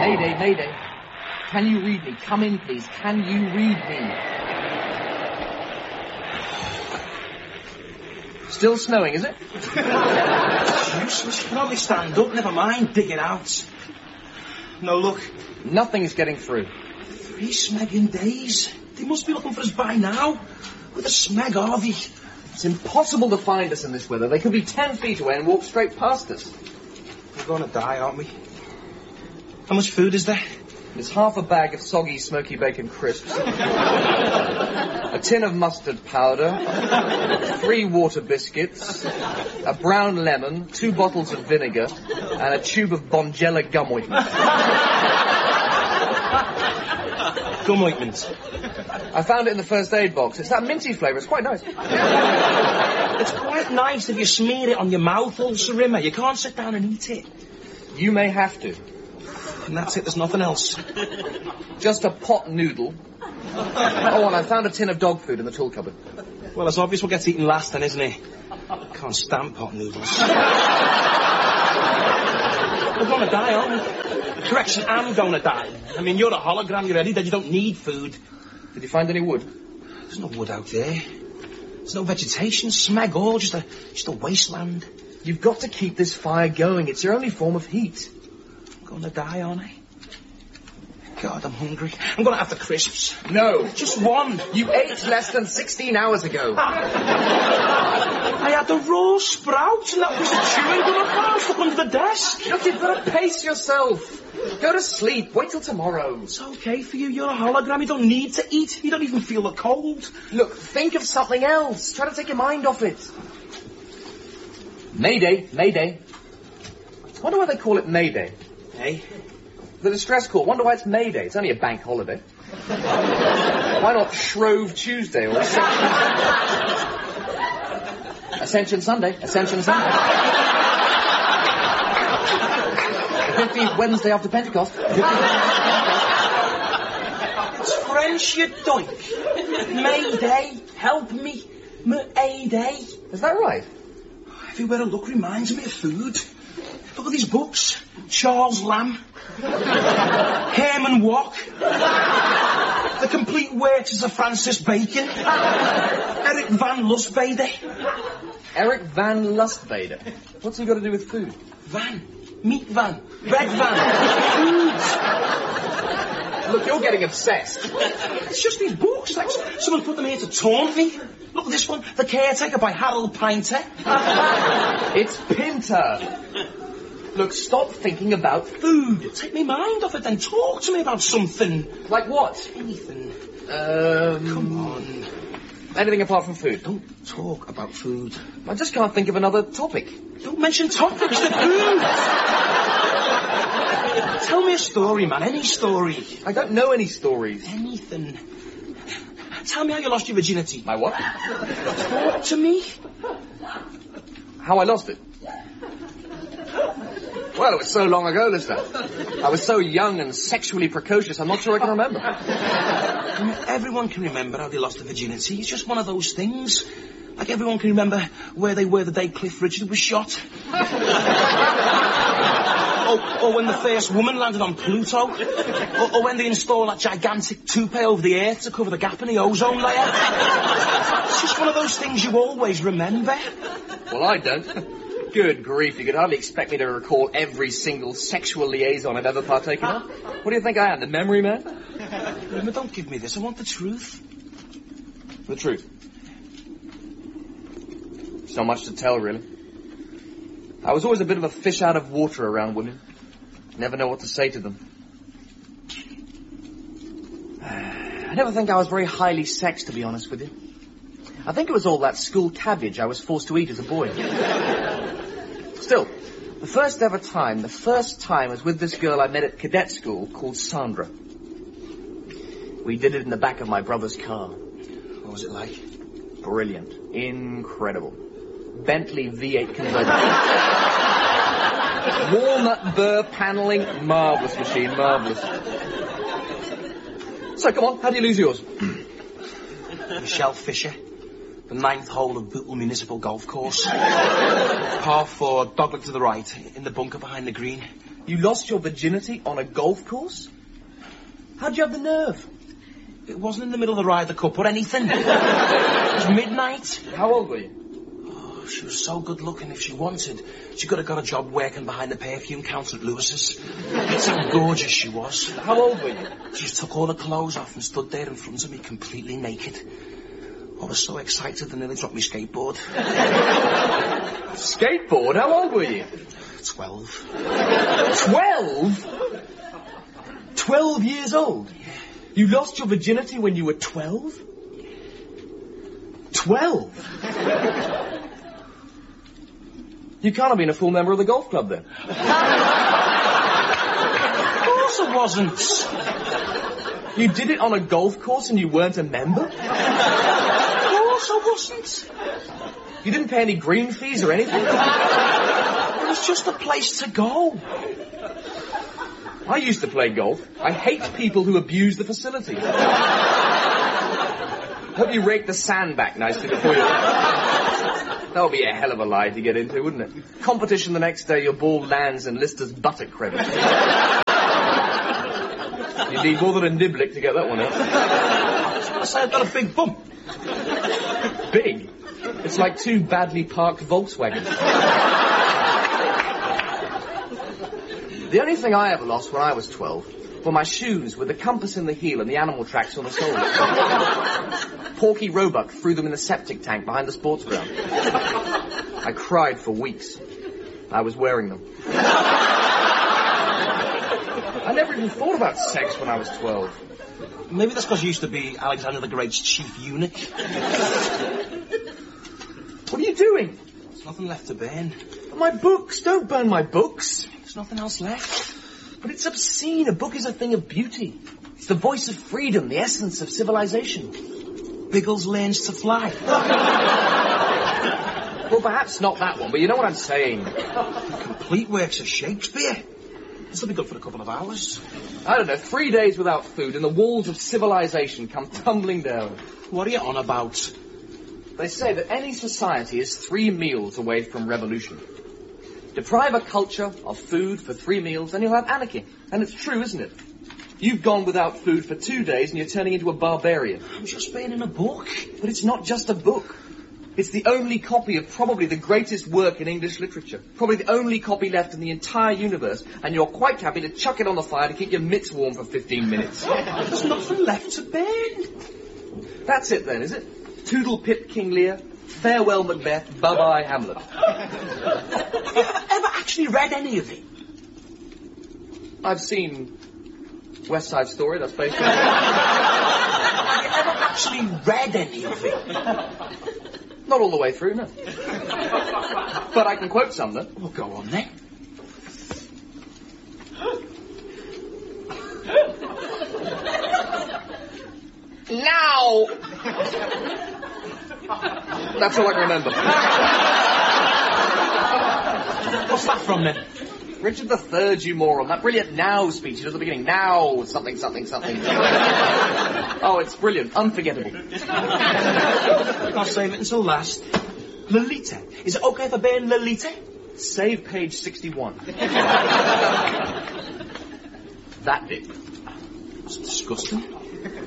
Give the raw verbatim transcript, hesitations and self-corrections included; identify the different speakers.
Speaker 1: Mayday, Mayday. Can you read me? Come in, please. Can you read me? Still snowing, is it?
Speaker 2: It's useless. You can only stand up. Never mind, dig it out. No, look.
Speaker 1: Nothing's getting through.
Speaker 2: Three smegging days. They must be looking for us by now. With a smeg, are they?
Speaker 1: It's impossible to find us in this weather. They could be ten feet away and walk straight past us.
Speaker 2: We're going to die, aren't we? How much food is there?
Speaker 1: There's half a bag of soggy, smoky bacon crisps, a tin of mustard powder, three water biscuits, a brown lemon, two bottles of vinegar, and a tube of Bonjela gum ointment.
Speaker 2: Gum ointment?
Speaker 1: I found it in the first aid box. It's that minty flavour. It's quite nice.
Speaker 2: It's quite nice if you smear it on your mouth, old Sir Rimmer. You can't sit down and eat it.
Speaker 1: You may have to.
Speaker 2: And that's it, there's nothing else.
Speaker 1: Just a pot noodle. Oh, and I found a tin of dog food in the tool cupboard.
Speaker 2: Well, it's obvious what gets eaten last then, isn't it? Can't stand pot noodles. We're gonna die, aren't we? Correction, I'm gonna die. I mean, you're a hologram, you're ready, that you don't need food.
Speaker 1: Did you find any wood?
Speaker 2: There's no wood out there. There's no vegetation, smeg all, just a, just a wasteland.
Speaker 1: You've got to keep this fire going. It's your only form of heat.
Speaker 2: I'm gonna die, aren't I? God, I'm hungry. I'm gonna have the crisps.
Speaker 1: No.
Speaker 2: Just one.
Speaker 1: You ate less than sixteen hours ago.
Speaker 2: I had the raw sprouts and that was a chewing gum I found stuck under the desk.
Speaker 1: Look, you've got to pace yourself. Go to sleep. Wait till tomorrow.
Speaker 2: It's okay for you. You're a hologram. You don't need to eat. You don't even feel the cold.
Speaker 1: Look, think of something else. Try to take your mind off it. Mayday, Mayday. I wonder why they call it Mayday.
Speaker 2: Hey?
Speaker 1: The distress call. Wonder why it's Mayday. It's only a bank holiday. Why not Shrove Tuesday or Ascension, Ascension Sunday? Ascension Sunday. fifteenth Wednesday after Pentecost.
Speaker 2: It's French, you doink. Mayday. Help me. Mayday.
Speaker 1: Is that right?
Speaker 2: Everywhere I look reminds me of food. Look at these books. Charles Lamb. Herman Wouk. The Complete Works of Francis Bacon. Eric Van Lustbader.
Speaker 1: Eric Van Lustbader. What's he got to do with food?
Speaker 2: Van. Meat van. Bread van. Food.
Speaker 1: Look, you're getting obsessed.
Speaker 2: It's just these books. Like someone put them here to taunt me. Look at this one. The Caretaker by Harold Pinter.
Speaker 1: It's Pinter. Look, stop thinking about food.
Speaker 2: Take me mind off it then. Talk to me about something.
Speaker 1: Like what?
Speaker 2: Anything.
Speaker 1: Um...
Speaker 2: Come on.
Speaker 1: Anything apart from food?
Speaker 2: Don't talk about food.
Speaker 1: I just can't think of another topic.
Speaker 2: Don't mention topics, the food. Tell me a story, man. Any story.
Speaker 1: I don't know any stories.
Speaker 2: Anything. Tell me how you lost your virginity.
Speaker 1: My what?
Speaker 2: Talk to me.
Speaker 1: How I lost it? Well, it was so long ago, listener. I was so young and sexually precocious, I'm not sure I can remember.
Speaker 2: Everyone can remember how they lost their virginity. It's just one of those things. Like everyone can remember where they were the day Cliff Richard was shot. or, or when the first woman landed on Pluto. Or, or when they installed that gigantic toupee over the Earth to cover the gap in the ozone layer. It's just one of those things you always remember.
Speaker 1: Well, I don't. Good grief, you could hardly expect me to recall every single sexual liaison I've ever partaken of. What do you think I am, the memory man?
Speaker 2: Remember, don't give me this. I want the truth.
Speaker 1: The truth? There's not much to tell, really. I was always a bit of a fish out of water around women. Never know what to say to them. I never think I was very highly sexed, to be honest with you. I think it was all that school cabbage I was forced to eat as a boy. Still, the first ever time, the first time was with this girl I met at cadet school called Sandra. We did it in the back of my brother's car.
Speaker 2: What was it like?
Speaker 1: Brilliant. Incredible. Bentley V eight convertible. Walnut burr paneling. Marvellous machine, marvellous. So, come on, how do you lose yours?
Speaker 2: Michelle Fisher. The ninth hole of Bootle Municipal Golf Course. Par four, dogleg to the right, in the bunker behind the green.
Speaker 1: You lost your virginity on a golf course? How'd you have the nerve?
Speaker 2: It wasn't in the middle of the Ryder Cup or anything. It was midnight.
Speaker 1: How old were you?
Speaker 2: Oh, she was so good looking. If she wanted, she could have got a job working behind the perfume counter at Lewis's. That's how gorgeous she was.
Speaker 1: How old were you?
Speaker 2: She just took all her clothes off and stood there in front of me completely naked. I was so excited I nearly dropped my skateboard.
Speaker 1: Skateboard? How old were you?
Speaker 2: Twelve.
Speaker 1: Twelve? Twelve years old?
Speaker 2: Yeah.
Speaker 1: You lost your virginity when you were twelve? Twelve? You can't have been a full member of the golf club then.
Speaker 2: Of course I wasn't.
Speaker 1: You did it on a golf course and you weren't a member?
Speaker 2: Of course I wasn't.
Speaker 1: You didn't pay any green fees or anything?
Speaker 2: It was just a place to go.
Speaker 1: I used to play golf. I hate people who abuse the facility. Hope you rake the sand back nicely before you... That would be a hell of a lie to get into, wouldn't it? Competition the next day, your ball lands in Lister's buttock crevice. You need more than a niblick to get that one out.
Speaker 2: I say I've got a big bump.
Speaker 1: Big? It's like two badly parked Volkswagens. The only thing I ever lost when I was twelve were my shoes with the compass in the heel and the animal tracks on the sole. Porky Roebuck threw them in the septic tank behind the sports ground. I cried for weeks. I was wearing them. I never even thought about sex when I was twelve.
Speaker 2: Maybe that's because you used to be Alexander the Great's chief eunuch.
Speaker 1: What are you doing?
Speaker 2: There's nothing left to burn.
Speaker 1: My books. Don't burn my books.
Speaker 2: There's nothing else left.
Speaker 1: But it's obscene. A book is a thing of beauty. It's the voice of freedom, the essence of civilization.
Speaker 2: Biggles Learns to Fly.
Speaker 1: Well, perhaps not that one, but you know what I'm saying.
Speaker 2: Complete works of Shakespeare. This will be good for a couple of hours.
Speaker 1: I don't know, three days without food and the walls of civilization come tumbling down.
Speaker 2: What are you on about?
Speaker 1: They say that any society is three meals away from revolution. Deprive a culture of food for three meals and you'll have anarchy. And it's true, isn't it? You've gone without food for two days and you're turning into a barbarian.
Speaker 2: I'm just burning a book.
Speaker 1: But it's not just a book. It's the only copy of probably the greatest work in English literature. Probably the only copy left in the entire universe. And you're quite happy to chuck it on the fire to keep your mitts warm for fifteen minutes.
Speaker 2: There's nothing left to burn.
Speaker 1: That's it then, is it? Toodle Pip King Lear, farewell Macbeth, bye-bye Hamlet.
Speaker 2: Have you ever, ever actually read any of it?
Speaker 1: I've seen West Side Story, that's based on...
Speaker 2: Have you ever actually read any of it?
Speaker 1: Not all the way through, no. But I can quote some, though.
Speaker 2: Well, go on then.
Speaker 1: Now! That's all I can remember.
Speaker 2: What's that from, then?
Speaker 1: Richard the Third, you moron. That brilliant now speech he does at the beginning. Now, something, something, something. Oh, it's brilliant. Unforgettable.
Speaker 2: I'll save it until last. Lolita. Is it okay if I burn Lolita?
Speaker 1: Save page sixty-one. That bit.
Speaker 2: It's disgusting.